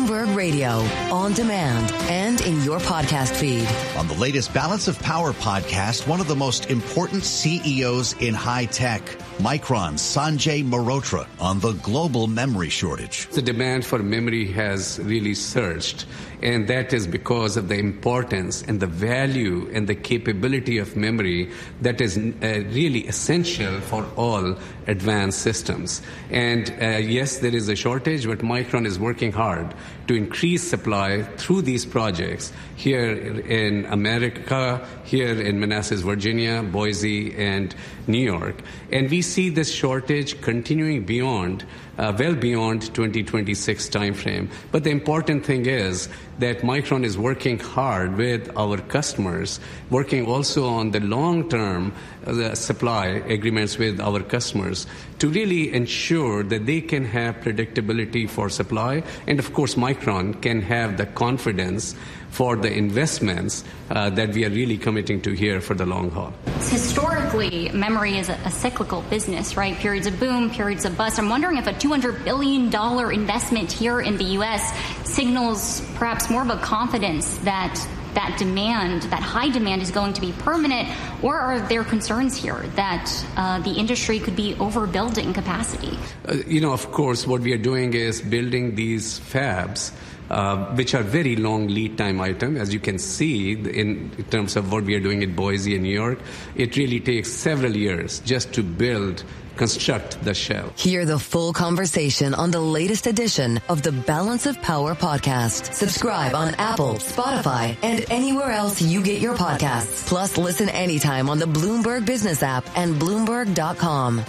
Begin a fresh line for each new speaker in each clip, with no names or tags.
Bloomberg Radio, on demand, and in your podcast feed.
On the latest Balance of Power podcast, one of the most important CEOs in high tech, Micron's Sanjay Mehrotra, on the global memory shortage.
The demand for memory has really surged, and that is because of the importance and the value and the capability of memory that is really essential for all advanced systems. And yes, there is a shortage, but Micron is working hard to increase supply through these projects here in America, here in Manassas, Virginia, Boise, and New York. And we see this shortage continuing beyond, well beyond 2026 timeframe. But the important thing is that Micron is working hard with our customers, working also on the long-term supply agreements with our customers to really ensure that they can have predictability for supply. And of course, Micron can have the confidence for the investments that we are really committing to here for the long haul.
Historically, memory is a cyclical business, right? Periods of boom, periods of bust. I'm wondering if a $200 billion investment here in the U.S. signals perhaps more of a confidence that demand, that high demand, is going to be permanent, or are there concerns here that the industry could be overbuilding capacity?
Of course, what we are doing is building these fabs, which are very long lead time item. As you can see in terms of what we are doing in Boise and New York, it really takes several years just to construct the shell.
Hear the full conversation on the latest edition of the Balance of Power podcast. Subscribe on Apple, Spotify, and anywhere else you get your podcasts. Plus, listen anytime on the Bloomberg Business app and Bloomberg.com.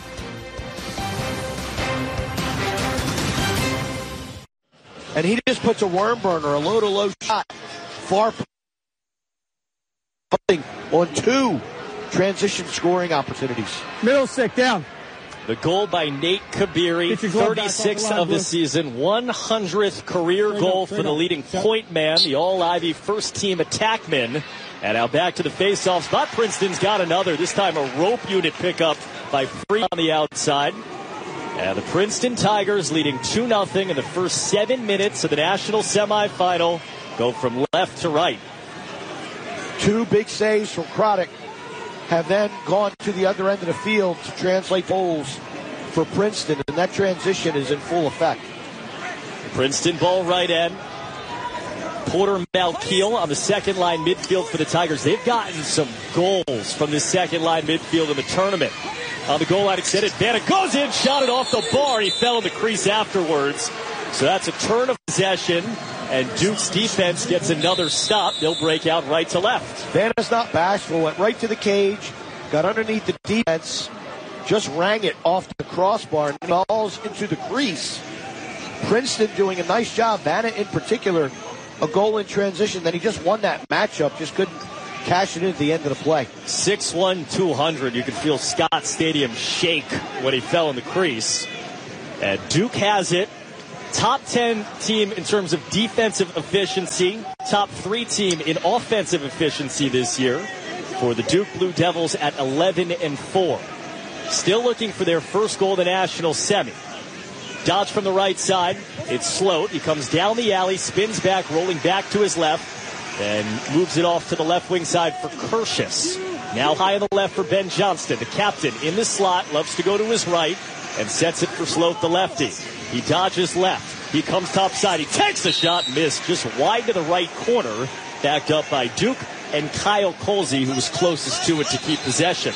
And he just puts a worm burner, a low-to-low shot, far on two transition scoring opportunities.
Middle stick down.
The goal by Nate Kabiri, 36th of the season, 100th career goal for the leading point man, the All-Ivy first-team attackman. And now back to the face-off spot. Princeton's got another, this time a rope unit pickup by Free on the outside. And the Princeton Tigers leading 2-0 in the first 7 minutes of the national semifinal go from left to right.
Two big saves from Craddock have then gone to the other end of the field to translate goals for Princeton, and that transition is in full effect.
Princeton ball right end. Porter Malkiel on the second line midfield for the Tigers. They've gotten some goals from the second line midfield in the tournament. On the goal line extended, Vanna goes in, shot it off the bar. He fell in the crease afterwards. So that's a turn of possession, and Duke's defense gets another stop. They'll break out right to left.
Vanna's not bashful, went right to the cage, got underneath the defense, just rang it off the crossbar, and falls into the crease. Princeton doing a nice job, Vanna in particular, a goal in transition. Then he just won that matchup, just couldn't cash it in at the end of the play.
6'1", 200. You could feel Scott Stadium shake when he fell in the crease. And Duke has it. Top 10 team in terms of defensive efficiency. Top 3 team in offensive efficiency this year for the Duke Blue Devils at 11-4. Still looking for their first goal in the national semi. Dodge from the right side. It's Sloat. He comes down the alley, spins back, rolling back to his left, and moves it off to the left wing side for Kershus. Now high on the left for Ben Johnston. The captain in the slot, loves to go to his right, and sets it for Sloat, the lefty. He dodges left. He comes topside. He takes the shot, missed just wide to the right corner. Backed up by Duke and Kyle Colsey, who was closest to it to keep possession.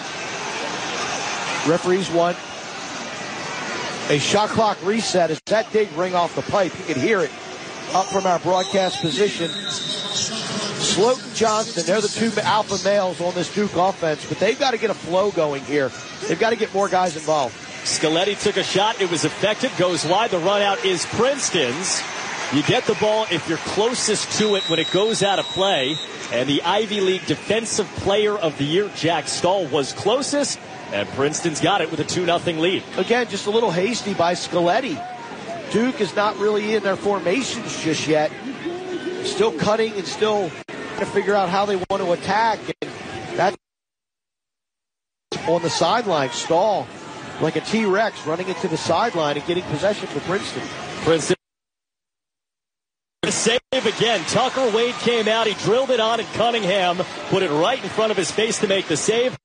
Referees want a shot clock reset as that did ring off the pipe. You can hear it up from our broadcast position. Sloat and Johnston, they're the two alpha males on this Duke offense, but they've got to get a flow going here. They've got to get more guys involved.
Scaletti took a shot. It was effective. Goes wide. The run out is Princeton's. You get the ball if you're closest to it when it goes out of play. And the Ivy League Defensive Player of the Year, Jack Stahl, was closest. And Princeton's got it with a 2-0 lead.
Again, just a little hasty by Scaletti. Duke is not really in their formations just yet. Still cutting and still trying to figure out how they want to attack. And that's on the sideline. Stahl, like a T-Rex, running into the sideline and getting possession for Princeton.
Princeton save again. Tucker Wade came out. He drilled it on, and Cunningham put it right in front of his face to make the save.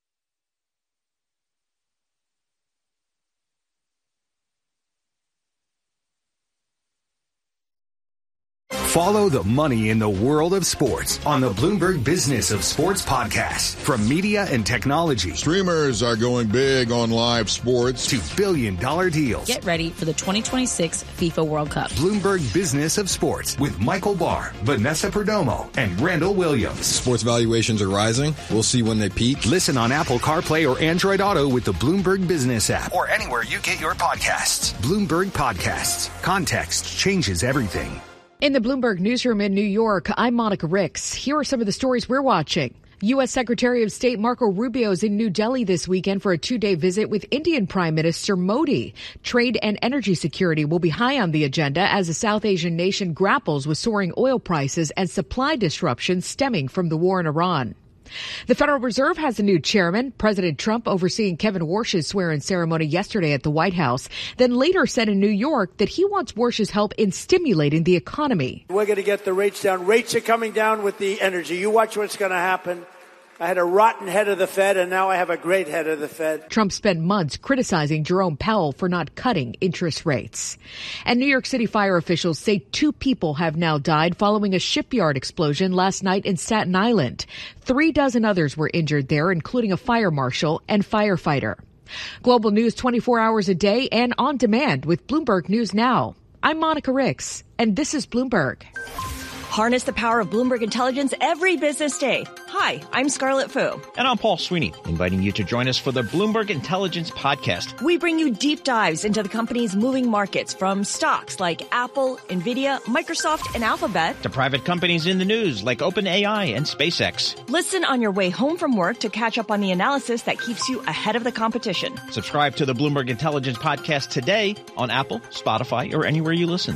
Follow the money in the world of sports on the Bloomberg Business of Sports podcast. From media and technology.
Streamers are going big on live sports.
To billion-dollar deals.
Get ready for the 2026 FIFA World Cup.
Bloomberg Business of Sports with Michael Barr, Vanessa Perdomo, and Randall Williams.
Sports valuations are rising. We'll see when they peak.
Listen on Apple CarPlay or Android Auto with the Bloomberg Business app. Or anywhere you get your podcasts. Bloomberg Podcasts. Context changes everything.
In the Bloomberg newsroom in New York, I'm Monica Ricks. Here are some of the stories we're watching. U.S. Secretary of State Marco Rubio is in New Delhi this weekend for a 2-day visit with Indian Prime Minister Modi. Trade and energy security will be high on the agenda as the South Asian nation grapples with soaring oil prices and supply disruptions stemming from the war in Iran. The Federal Reserve has a new chairman. President Trump overseeing Kevin Warsh's swear-in ceremony yesterday at the White House, then later said in New York that he wants Warsh's help in stimulating the economy.
We're going to get the rates down. Rates are coming down with the energy. You watch what's going to happen. I had a rotten head of the Fed, and now I have a great head of the Fed.
Trump spent months criticizing Jerome Powell for not cutting interest rates. And New York City fire officials say 2 people have now died following a shipyard explosion last night in Staten Island. 3 dozen others were injured there, including a fire marshal and firefighter. Global news 24 hours a day and on demand with Bloomberg News Now. I'm Monica Ricks, and this is Bloomberg.
Harness the power of Bloomberg Intelligence every business day. Hi, I'm Scarlett Fu.
And I'm Paul Sweeney, inviting you to join us for the Bloomberg Intelligence Podcast.
We bring you deep dives into the company's moving markets, from stocks like Apple, Nvidia, Microsoft, and Alphabet,
to private companies in the news like OpenAI and SpaceX.
Listen on your way home from work to catch up on the analysis that keeps you ahead of the competition.
Subscribe to the Bloomberg Intelligence Podcast today on Apple, Spotify, or anywhere you listen.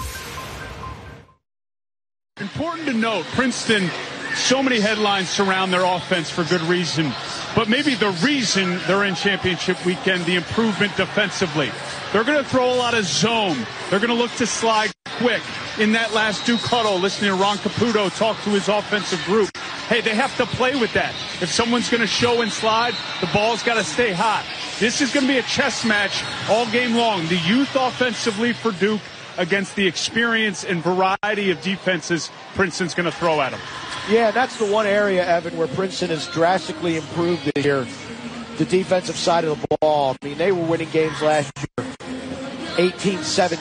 Important to note, Princeton, so many headlines surround their offense for good reason. But maybe the reason they're in championship weekend, the improvement defensively. They're going to throw a lot of zone. They're going to look to slide quick. In that last Duke huddle, listening to Ron Caputo talk to his offensive group. Hey, they have to play with that. If someone's going to show and slide, the ball's got to stay hot. This is going to be a chess match all game long. The youth offensively for Duke against the experience and variety of defenses Princeton's going to throw at them.
Yeah, that's the one area, Evan, where Princeton has drastically improved this year, the defensive side of the ball. I mean, they were winning games last year, 18-17,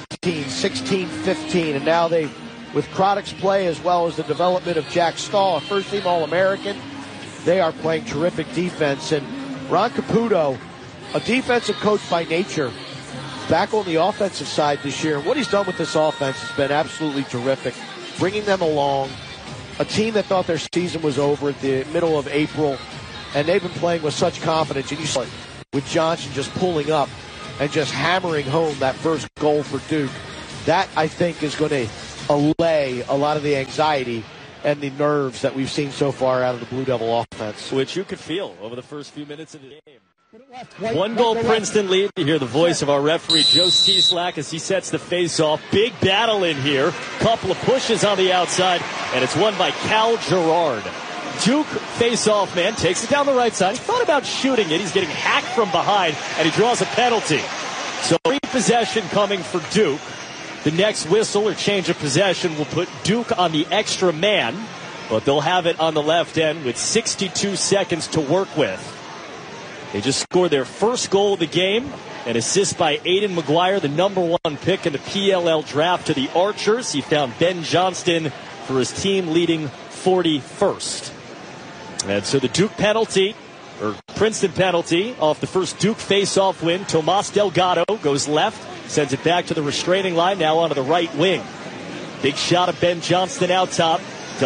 16-15, and now they, with Croddick's play as well as the development of Jack Stahl, a first-team All-American, they are playing terrific defense. And Ron Caputo, a defensive coach by nature, back on the offensive side this year. And what he's done with this offense has been absolutely terrific, bringing them along. A team that thought their season was over at the middle of April, and they've been playing with such confidence. And you saw it with Johnson just pulling up and just hammering home that first goal for Duke. That, I think, is going to allay a lot of the anxiety and the nerves that we've seen so far out of the Blue Devil offense.
Which you could feel over the first few minutes of the game. 1-goal Princeton lead. You hear the voice of our referee, Joe Cieslak, as he sets the face-off. Big battle in here. Couple of pushes on the outside, and it's won by Cal Gerard. Duke face-off man takes it down the right side. He thought about shooting it. He's getting hacked from behind, and he draws a penalty. So possession coming for Duke. The next whistle or change of possession will put Duke on the extra man, but they'll have it on the left end with 62 seconds to work with. They just scored their first goal of the game. An assist by Aiden McGuire, the number 1 pick in the PLL draft to the Archers. He found Ben Johnston for his team leading 41st. And so the Duke penalty, or Princeton penalty, off the first Duke face-off win. Tomas Delgado goes left, sends it back to the restraining line, now onto the right wing. Big shot of Ben Johnston out top.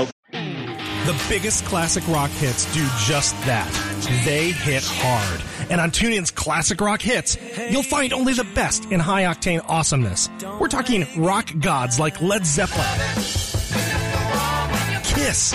The biggest classic rock hits do just that. They hit hard. And on TuneIn's Classic Rock Hits, you'll find only the best in high-octane awesomeness. We're talking rock gods like Led Zeppelin, Kiss,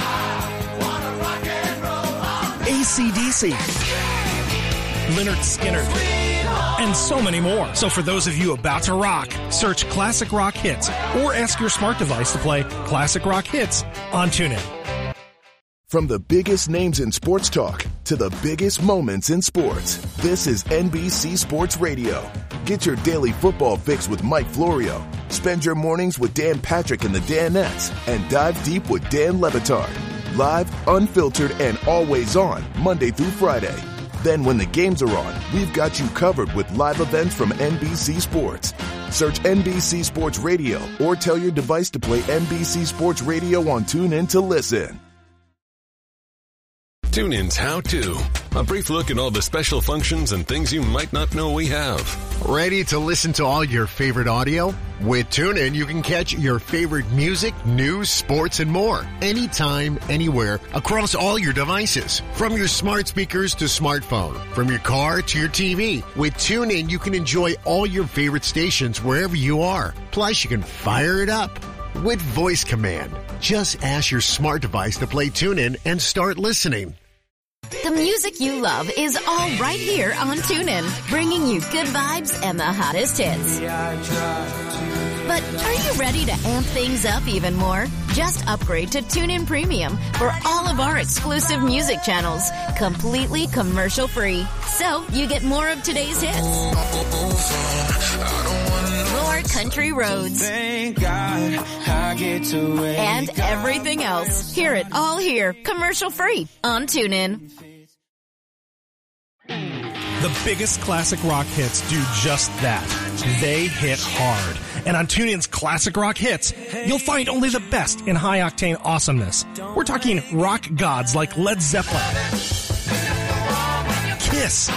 AC/DC, Lynyrd Skynyrd, and so many more. So for those of you about to rock, search Classic Rock Hits or ask your smart device to play Classic Rock Hits on TuneIn.
From the biggest names in sports talk to the biggest moments in sports, this is NBC Sports Radio. Get your daily football fix with Mike Florio. Spend your mornings with Dan Patrick and the Danettes, and dive deep with Dan Le Batard. Live, unfiltered, and always on, Monday through Friday. Then when the games are on, we've got you covered with live events from NBC Sports. Search NBC Sports Radio or tell your device to play NBC Sports Radio on TuneIn to listen.
TuneIn's How To. A brief look at all the special functions and things you might not know we have.
Ready to listen to all your favorite audio? With TuneIn, you can catch your favorite music, news, sports, and more. Anytime, anywhere, across all your devices. From your smart speakers to smartphone. From your car to your TV. With TuneIn, you can enjoy all your favorite stations wherever you are. Plus, you can fire it up with voice command. Just ask your smart device to play TuneIn and start listening.
The music you love is all right here on TuneIn, bringing you good vibes and the hottest hits. But are you ready to amp things up even more? Just upgrade to TuneIn Premium for all of our exclusive music channels, completely commercial-free. So you get more of today's hits, more country roads, and everything else. Hear it all here, commercial-free on TuneIn.
The biggest classic rock hits do just that. They hit hard. And on TuneIn's Classic Rock Hits, you'll find only the best in high-octane awesomeness. We're talking rock gods like Led Zeppelin, Kiss,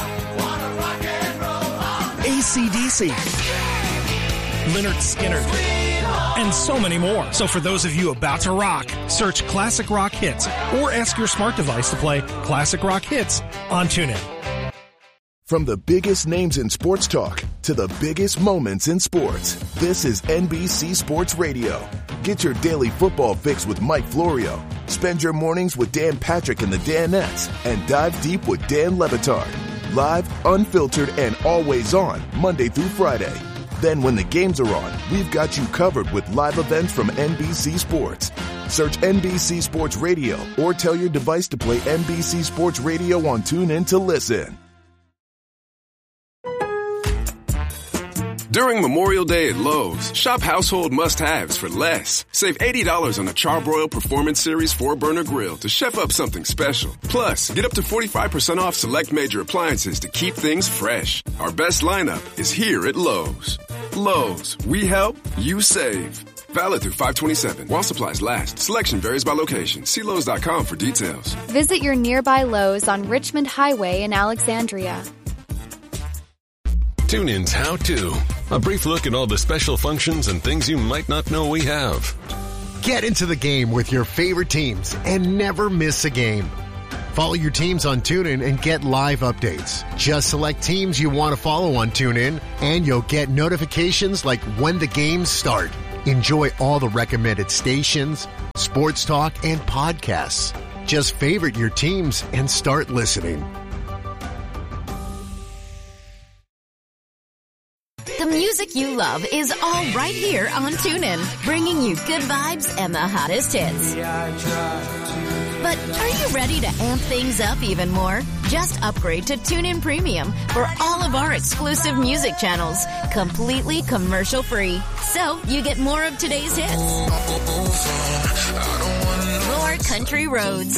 AC/DC, Lynyrd Skynyrd, and so many more. So for those of you about to rock, search Classic Rock Hits or ask your smart device to play Classic Rock Hits on TuneIn.
From the biggest names in sports talk to the biggest moments in sports, this is NBC Sports Radio. Get your daily football fix with Mike Florio. Spend your mornings with Dan Patrick and the Danettes, and dive deep with Dan Le Batard. Live, unfiltered, and always on, Monday through Friday. Then when the games are on, we've got you covered with live events from NBC Sports. Search NBC Sports Radio or tell your device to play NBC Sports Radio on TuneIn to listen.
During Memorial Day at Lowe's, shop household must-haves for less. Save $80 on a Charbroil Performance Series 4-burner grill to chef up something special. Plus, get up to 45% off select major appliances to keep things fresh. Our best lineup is here at Lowe's. Lowe's, we help, you save. Valid through 5/27. While supplies last. Selection varies by location. See Lowe's.com for details.
Visit your nearby Lowe's on Richmond Highway in Alexandria.
TuneIn's How To. A brief look at all the special functions and things you might not know we have.
Get into the game with your favorite teams and never miss a game. Follow your teams on TuneIn and get live updates. Just select teams you want to follow on TuneIn, and you'll get notifications like when the games start. Enjoy all the recommended stations, sports talk, and podcasts. Just favorite your teams and start listening.
The music you love is all right here on TuneIn, bringing you good vibes and the hottest hits. But are you ready to amp things up even more? Just upgrade to TuneIn Premium for all of our exclusive music channels, completely commercial-free. So you get more of today's hits, more country roads,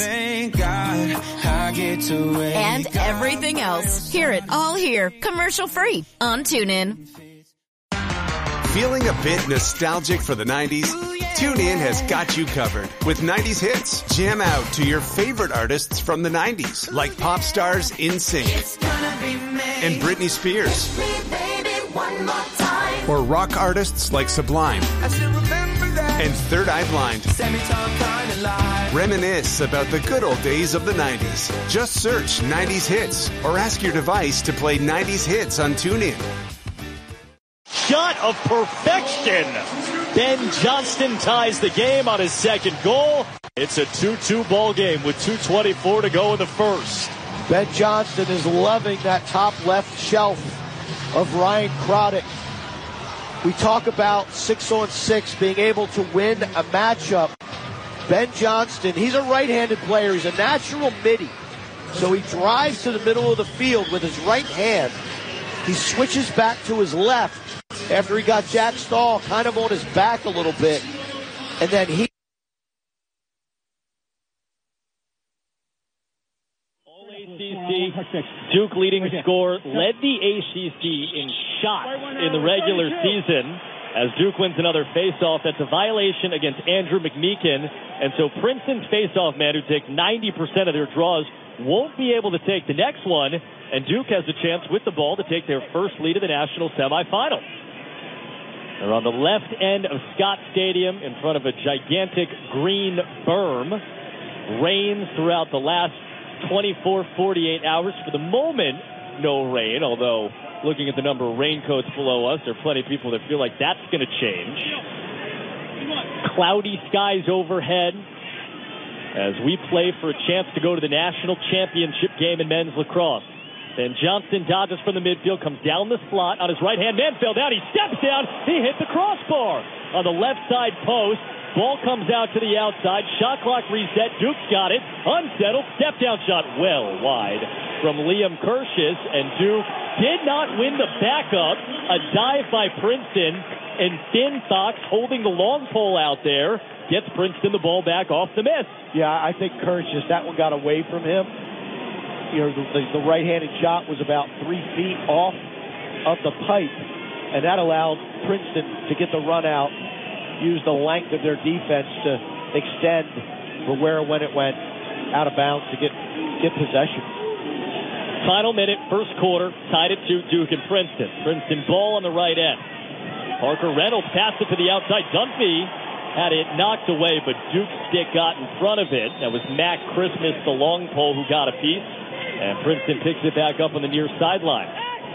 and everything else. Hear it all here, commercial-free on TuneIn.
Feeling a bit nostalgic for the 90s? TuneIn has got you covered with 90s hits. Jam out to your favorite artists from the 90s, like pop stars NSYNC and Britney Spears, or rock artists like Sublime and Third Eye Blind. Reminisce about the good old days of the 90s. Just search 90s hits or ask your device to play 90s hits on TuneIn.
Shot of perfection. Ben Johnston ties the game on his second goal. It's a 2-2 ball game with 2:24 to go in the first.
Ben Johnston is loving that top left shelf of Ryan Croddick. We talk about 6-on-6 being able to win a matchup. Ben Johnston, he's a right-handed player. He's a natural midi. So he drives to the middle of the field with his right hand. He switches back to his left after he got Jack Stahl kind of on his back a little bit. And then he...
ACC, Duke leading scorer, led the ACC in shots in the regular season as Duke wins another faceoff. That's a violation against Andrew McMeekin. And so Princeton's faceoff man, who takes 90% of their draws, won't be able to take the next one. And Duke has a chance with the ball to take their first lead of the national semifinal. They're on the left end of Scott Stadium in front of a gigantic green berm. Rains throughout the last 24, 48 hours. For the moment, no rain, although looking at the number of raincoats below us, there are plenty of people that feel like that's going to change. Cloudy skies overhead as we play for a chance to go to the national championship game in men's lacrosse. Then Johnston dodges from the midfield, comes down the slot on his right hand. Man fell down. He steps down. He hit the crossbar on the left side post. Ball comes out to the outside. Shot clock reset. Duke's got it. Unsettled. Step down shot well wide from Liam Kirschis. And Duke did not win the backup. A dive by Princeton. And Finn Fox holding the long pole out there gets Princeton the ball back off the miss.
Yeah, I think Kirschis, that one got away from him. You know, the right-handed shot was about 3 feet off of the pipe, and that allowed Princeton to get the run out, use the length of their defense to extend for where when it went out of bounds to get possession.
Final minute, first quarter, tied it to Duke and Princeton. Princeton ball on the right end. Parker Reynolds passed it to the outside. Dunphy had it knocked away, but Duke's stick got in front of it. That was Mac Christmas, the long pole, who got a piece. And Princeton picks it back up on the near sideline.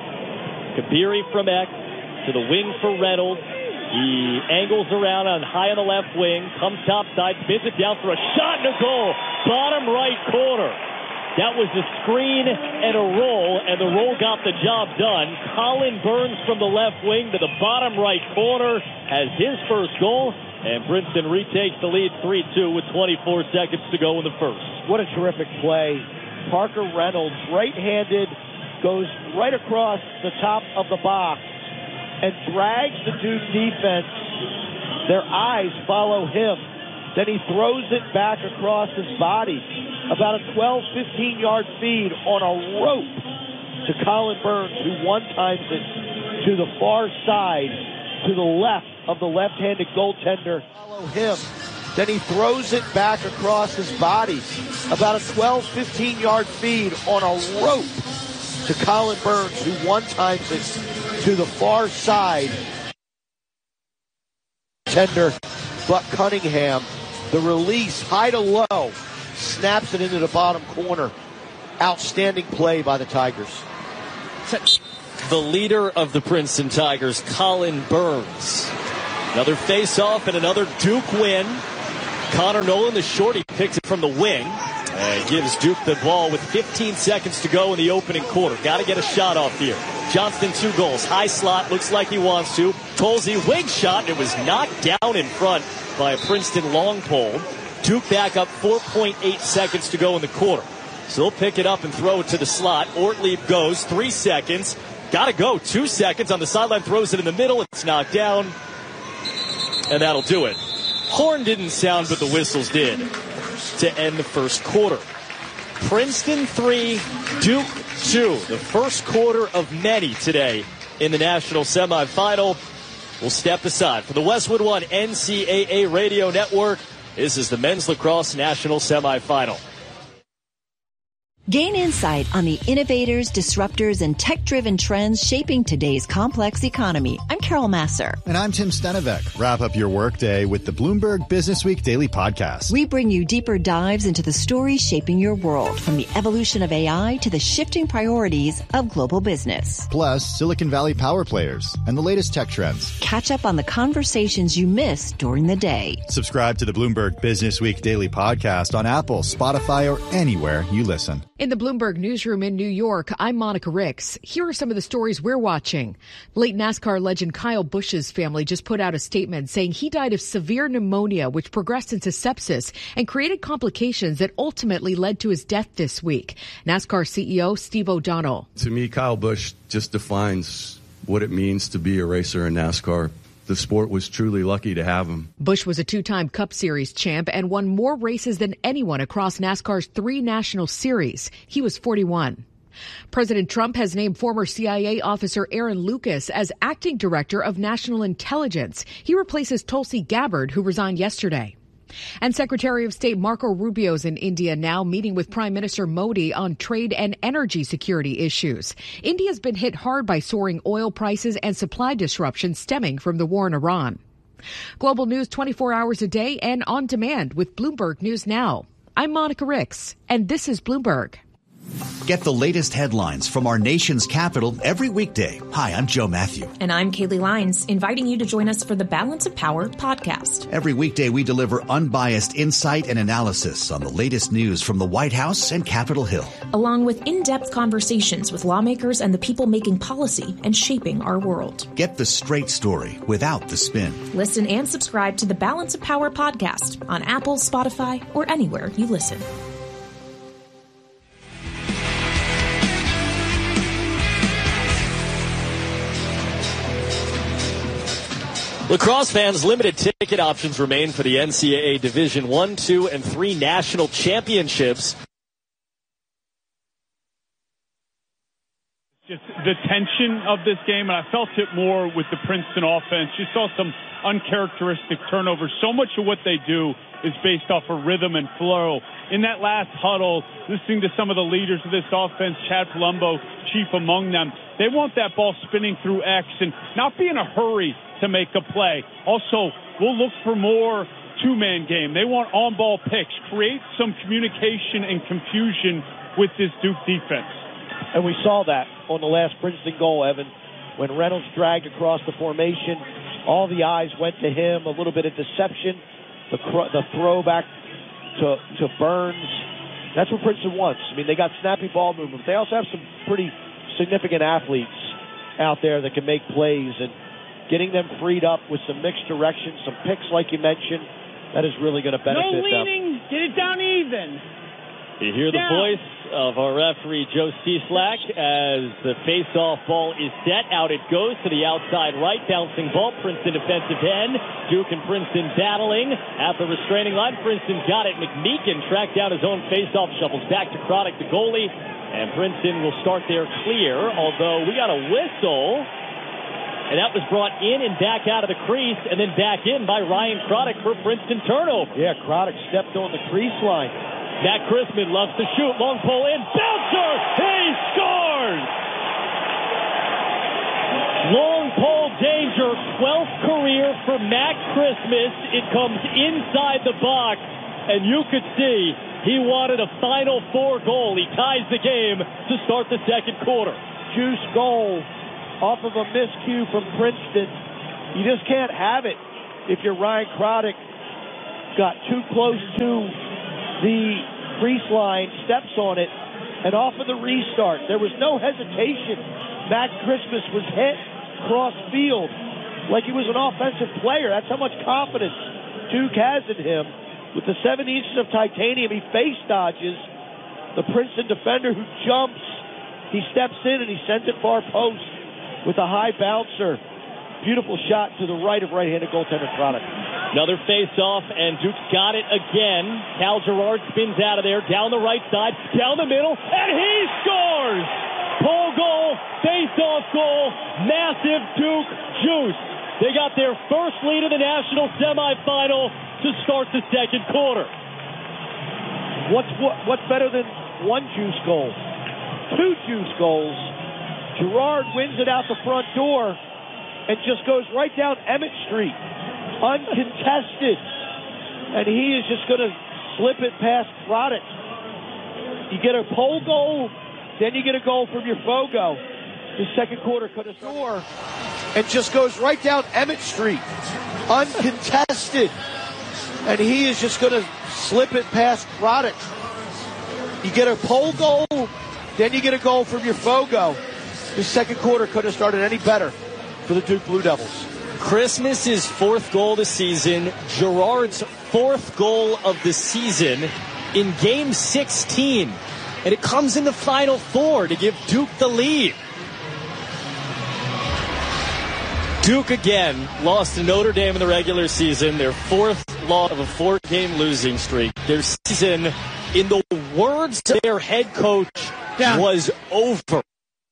Kabiri from X to the wing for Reynolds. He angles around on high on the left wing, comes topside, spins it down for a shot and a goal. Bottom right corner. That was a screen and a roll, and the roll got the job done. Colin Burns from the left wing to the bottom right corner has his first goal, and Princeton retakes the lead 3-2 with 24 seconds to go in the first.
What a terrific play. Parker Reynolds, right-handed, goes right across the top of the box and drags the Duke defense. Their eyes follow him. Then he throws it back across his body. About a 12, 15-yard feed on a rope to Colin Burns, who one-times it to the far side, to the left of the left-handed goaltender. Follow him. Then he throws it back across his body. About a 12, 15-yard feed on a rope to Colin Burns, who one-times it to the far side. Tender, Buck Cunningham. The release, high to low, snaps it into the bottom corner. Outstanding play by the Tigers.
The leader of the Princeton Tigers, Colin Burns. Another face-off and another Duke win. Connor Nolan, the shorty, picks it from the wing and gives Duke the ball with 15 seconds to go in the opening quarter. Got to get a shot off here. Johnston, 2 goals. High slot, looks like he wants to. Tolsey, wing shot. It was knocked down in front by a Princeton long pole. Duke back up 4.8 seconds to go in the quarter. So they'll pick it up and throw it to the slot. Ortlieb goes, 3 seconds. Got to go, 2 seconds on the sideline, throws it in the middle. It's knocked down, and that'll do it. Horn didn't sound, but the whistles did to end the first quarter. Princeton 3, Duke 2. The first quarter of many today in the national semifinal. We'll step aside. For the Westwood One NCAA Radio Network, this is the Men's Lacrosse National Semifinal.
Gain insight on the innovators, disruptors, and tech-driven trends shaping today's complex economy. I'm Carol Masser.
And I'm Tim Stenevec. Wrap up your workday with the Bloomberg Businessweek Daily Podcast.
We bring you deeper dives into the stories shaping your world, from the evolution of AI to the shifting priorities of global business.
Plus, Silicon Valley power players and the latest tech trends.
Catch up on the conversations you missed during the day.
Subscribe to the Bloomberg Businessweek Daily Podcast on Apple, Spotify, or anywhere you listen.
In the Bloomberg newsroom in New York, I'm Monica Ricks. Here are some of the stories we're watching. Late NASCAR legend Kyle Busch's family just put out a statement saying he died of severe pneumonia, which progressed into sepsis and created complications that ultimately led to his death this week. NASCAR CEO Steve O'Donnell.
To me, Kyle Busch just defines what it means to be a racer in NASCAR. The sport was truly lucky to have him.
Busch was a two-time Cup Series champ and won more races than anyone across NASCAR's 3 national series. He was 41. President Trump has named former CIA officer Aaron Lucas as acting director of national intelligence. He replaces Tulsi Gabbard, who resigned yesterday. And Secretary of State Marco Rubio's in India now, meeting with Prime Minister Modi on trade and energy security issues. India's been hit hard by soaring oil prices and supply disruptions stemming from the war in Iran. Global news 24 hours a day and on demand with Bloomberg News Now. I'm Monica Ricks, and this is Bloomberg.
Get the latest headlines from our nation's capital every weekday. Hi, I'm Joe Matthew.
And I'm Kaylee Lyons, inviting you to join us for the Balance of Power podcast.
Every weekday, we deliver unbiased insight and analysis on the latest news from the White House and Capitol Hill,
along with in-depth conversations with lawmakers and the people making policy and shaping our world.
Get the straight story without the spin.
Listen and subscribe to the Balance of Power podcast on Apple, Spotify, or anywhere you listen.
Lacrosse fans, limited ticket options remain for the NCAA Division I, II, and III national championships.
Just the tension of this game, and I felt it more with the Princeton offense. You saw some uncharacteristic turnovers. So much of what they do is based off of rhythm and flow. In that last huddle, listening to some of the leaders of this offense, Chad Palumbo, chief among them, they want that ball spinning through X and not be in a hurry to make a play. Also, we'll look for more two-man game. They want on-ball picks, create some communication and confusion with this Duke defense.
And we saw that on the last Princeton goal, Evan, when Reynolds dragged across the formation. All the eyes went to him, a little bit of deception, the throwback to Burns. That's what Princeton wants. I mean, they got snappy ball movement. They also have some pretty significant athletes out there that can make plays, and getting them freed up with some mixed direction, some picks like you mentioned, that is really going to benefit them.
No leaning, get it down even.
You hear the voice of our referee, Joe Cieslak, as the face-off ball is set. Out it goes to the outside right. Bouncing ball, Princeton defensive end. Duke and Princeton battling at the restraining line. Princeton got it. McMeekin tracked down his own face-off, shovels back to Croddick, the goalie. And Princeton will start there clear, although we got a whistle. And that was brought in and back out of the crease, and then back in by Ryan Croddick for Princeton turnover.
Yeah, Croddick stepped on the crease line.
Matt Christman loves to shoot. Long pole in. Bouncer! He scores! Long pole danger. 12th career for Matt Christmas. It comes inside the box, and you could see he wanted a Final Four goal. He ties the game to start the second quarter.
Juice goal off of a miscue from Princeton. You just can't have it if you're Ryan Croddick. Got too close to the crease line, steps on it, and off of the restart. There was no hesitation. Matt Christmas was hit cross field like he was an offensive player. That's how much confidence Duke has in him. With the 7 inches of titanium, he face dodges the Princeton defender who jumps. He steps in and he sends it far post with a high bouncer. Beautiful shot to the right of right-handed goaltender Croddick.
Another face-off, and Duke's got it again. Cal Gerard spins out of there, down the right side, down the middle, and he scores! Pole goal, face-off goal, massive Duke juice. They got their first lead of the national semifinal to start the second quarter.
What's better than one juice goal? 2 juice goals. Gerard wins it out the front door and just goes right down Emmett Street, uncontested. And he is just going to slip it past Croddick. You get a pole goal, then you get a goal from your Fogo. The second quarter could have scored. And just goes right down Emmett Street, uncontested. And he is just going to slip it past Croddick. You get a pole goal, Then you get a goal from your Fogo. The second quarter could have started any better for the Duke Blue Devils.
Christmas's fourth goal of the season, Gerard's fourth goal of the season in Game 16. And it comes in the Final Four to give Duke the lead. Duke again lost to Notre Dame in the regular season, their fourth loss of a 4-game losing streak. Their season, in the words of their head coach, was over.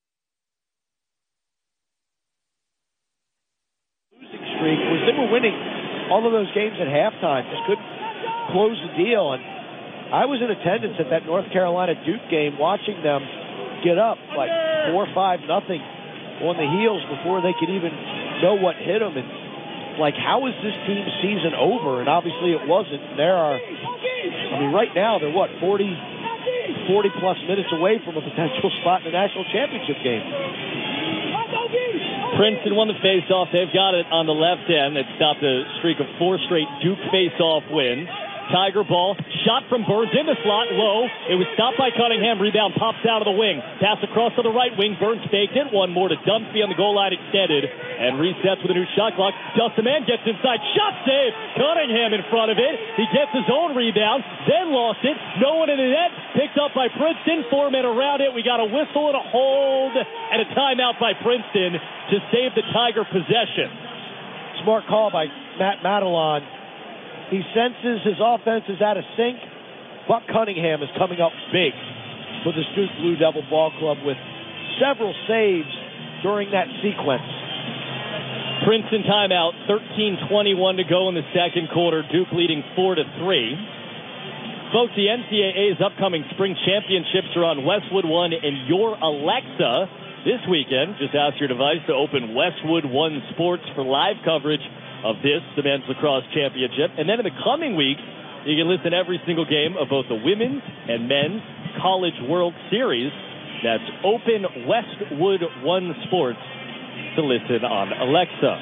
Losing streak was they were winning all of those games at halftime, just couldn't close the deal. And I was in attendance at that North Carolina Duke game, watching them get up like 4-5-0 on the heels before they could even know what hit them. And like, how is this team's season over? And obviously it wasn't. Right now they're 40 plus minutes away from a potential spot in the national championship game.
Princeton won the faceoff. They've got it on the left end. It stopped a streak of 4 straight Duke faceoff wins. Tiger ball, shot from Burns in the slot, low. It was stopped by Cunningham. Rebound pops out of the wing. Pass across to the right wing. Burns faked it. One more to Dunphy on the goal line extended. And resets with a new shot clock. Justin Mann gets inside. Shot save. Cunningham in front of it. He gets his own rebound. Then lost it. No one in the net. Picked up by Princeton. 4 men around it. We got a whistle and a hold and a timeout by Princeton to save the Tiger possession.
Smart call by Matt Madelon. He senses his offense is out of sync. Buck Cunningham is coming up big for the Duke Blue Devil Ball Club with several saves during that sequence.
Princeton timeout, 13:21 to go in the second quarter. Duke leading 4-3. Folks, the NCAA's upcoming spring championships are on Westwood One and your Alexa this weekend. Just ask your device to open Westwood One Sports for live coverage of this, the men's lacrosse championship. And then in the coming weeks, you can listen to every single game of both the women's and men's College World Series. That's open Westwood One Sports to listen on Alexa.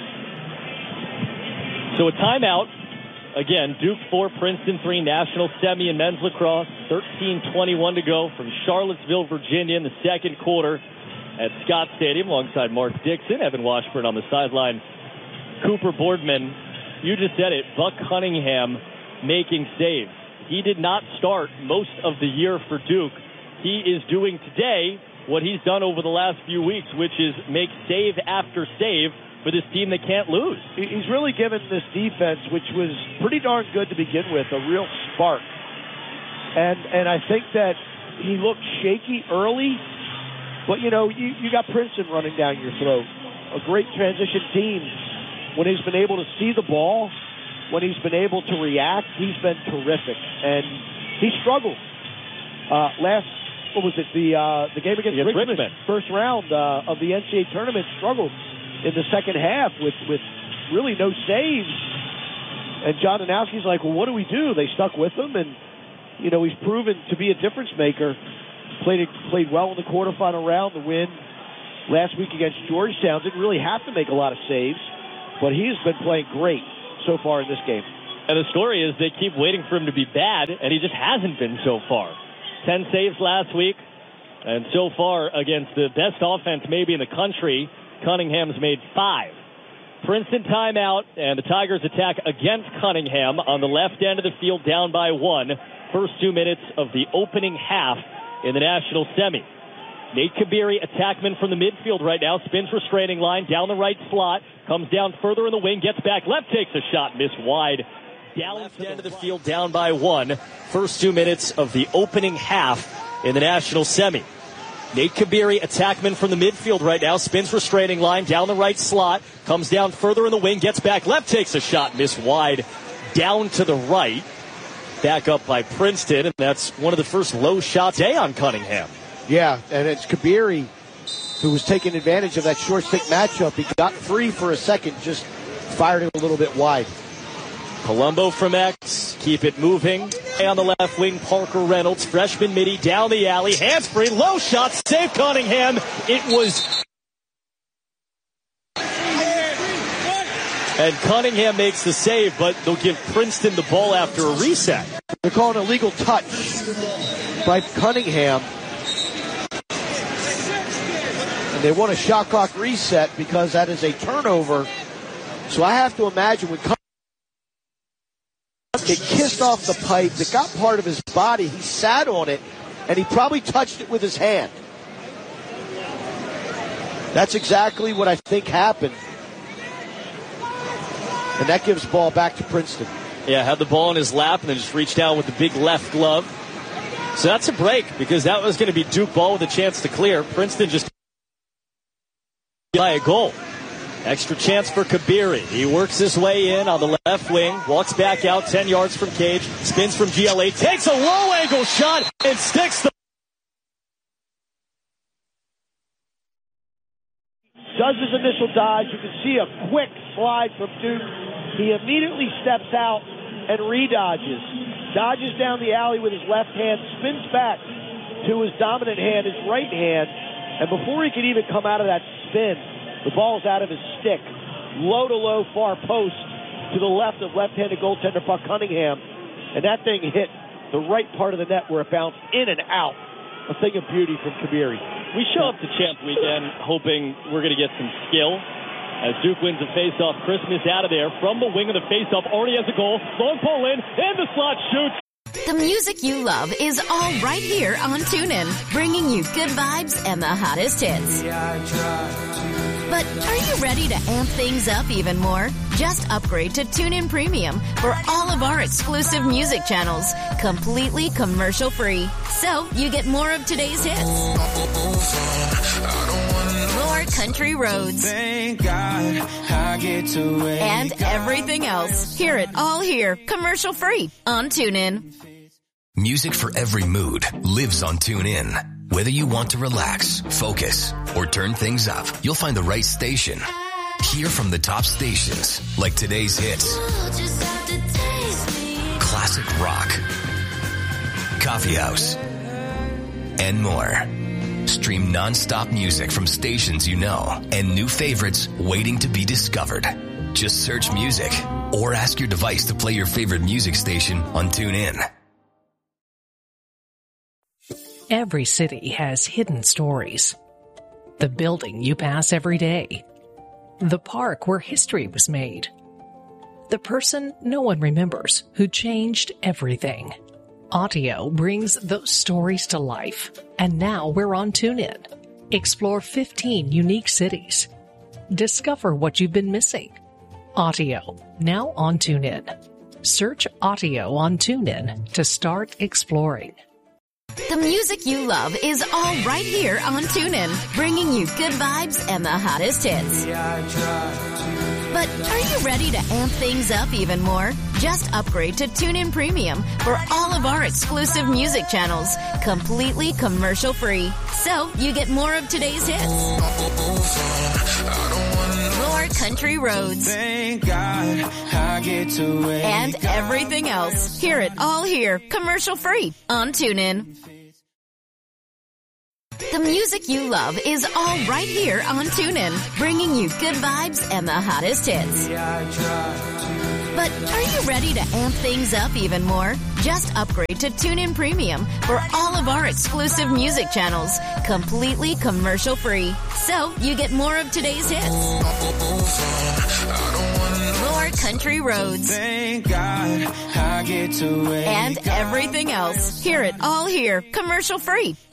So a timeout. Again, Duke 4, Princeton 3, national semi in men's lacrosse. 13:21 to go from Charlottesville, Virginia in the second quarter at Scott Stadium alongside Mark Dixon, Evan Washburn on the sideline. Cooper Boardman, you just said it, Buck Cunningham making saves. He did not start most of the year for Duke. He is doing today what he's done over the last few weeks, which is make save after save for this team that can't lose.
He's really given this defense, which was pretty darn good to begin with, a real spark. And I think that he looked shaky early, but, you got Princeton running down your throat. A great transition team. When he's been able to see the ball, when he's been able to react, he's been terrific. And he struggled. The game against Richmond, first round of the NCAA tournament, struggled in the second half with really no saves. And John Danowski's like, well, what do we do? They stuck with him, and, he's proven to be a difference maker. Played well in the quarterfinal round, the win last week against Georgetown. Didn't really have to make a lot of saves. But he's been playing great so far in this game.
And the story is they keep waiting for him to be bad, and he just hasn't been so far. 10 saves last week, and so far against the best offense maybe in the country, Cunningham's made 5. Princeton timeout, and the Tigers attack against Cunningham on the left end of the field, down by 1. First 2 minutes of the opening half in the national semi. Nate Kabiri, attackman from the midfield right now, spins restraining line down the right slot, comes down further in the wing, gets back left, takes a shot, missed wide. Down to the end of the field, down by 1. First 2 minutes of the opening half in the national semi. Nate Kabiri, attackman from the midfield right now, spins restraining line down the right slot, comes down further in the wing, gets back left, takes a shot, missed wide. Down to the right, back up by Princeton, and that's one of the first low shots today on Cunningham.
Yeah, and it's Kabiri who was taking advantage of that short stick matchup. He got free for a second, just fired it a little bit wide.
Colombo from X, keep it moving. On the left wing, Parker Reynolds, freshman midi, down the alley, hands free, low shot, save Cunningham. It was... And Cunningham makes the save, but they'll give Princeton the ball after a reset.
They're calling a legal touch by Cunningham. And they want a shot clock reset because that is a turnover. So I have to imagine when it kissed off the pipe, it got part of his body, he sat on it, and he probably touched it with his hand. That's exactly what I think happened. And that gives the ball back to Princeton.
Yeah, had the ball in his lap and then just reached down with the big left glove. So that's a break because that was going to be Duke ball with a chance to clear. Princeton just by a goal. Extra chance for Kabiri. He works his way in on the left wing, walks back out 10 yards from Cage, spins from GLA, takes a low angle shot and sticks the
does his initial dodge. You can see a quick slide from Duke. He immediately steps out and redodges. Dodges down the alley with his left hand, spins back to his dominant hand, his right hand, and before he can even come out of that spin, the ball's out of his stick. Low-to-low far post to the left of left-handed goaltender Buck Cunningham, and that thing hit the right part of the net where it bounced in and out. A thing of beauty from Kabiri.
We show up to Champ Weekend hoping we're going to get some skill. As Duke wins the faceoff, Christmas out of there from the wing of the faceoff, already has a goal. Long pole in, and the slot shoots.
The music you love is all right here on TuneIn, bringing you good vibes and the hottest hits. But are you ready to amp things up even more? Just upgrade to TuneIn Premium for all of our exclusive music channels, completely commercial-free. So you get more of today's hits, more country roads, and everything else. Hear it all here, commercial-free on TuneIn.
Music for every mood lives on TuneIn. Whether you want to relax, focus, or turn things up, you'll find the right station. Hear from the top stations like today's hits, classic rock, coffee house, and more. Stream non-stop music from stations you know and new favorites waiting to be discovered. Just search music or ask your device to play your favorite music station on TuneIn.
Every city has hidden stories. The building you pass every day. The park where history was made. The person no one remembers who changed everything. Audio brings those stories to life. And now we're on TuneIn. Explore 15 unique cities. Discover what you've been missing. Audio, now on TuneIn. Search Audio on TuneIn to start exploring.
The music you love is all right here on TuneIn, bringing you good vibes and the hottest hits. But are you ready to amp things up even more? Just upgrade to TuneIn Premium for all of our exclusive music channels, completely commercial-free. So you get more of today's hits, more country roads, and everything else. Hear it all here, commercial-free on TuneIn. The music you love is all right here on TuneIn, bringing you good vibes and the hottest hits. But are you ready to amp things up even more? Just upgrade to TuneIn Premium for all of our exclusive music channels, completely commercial-free. So you get more of today's hits, more country roads, and everything else. Hear it all here, commercial-free